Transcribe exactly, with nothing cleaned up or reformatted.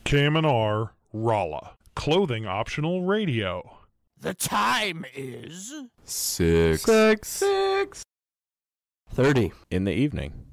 K M N R, Rolla. Clothing optional radio. The time is... Six. Six. Six. Thirty. In the evening.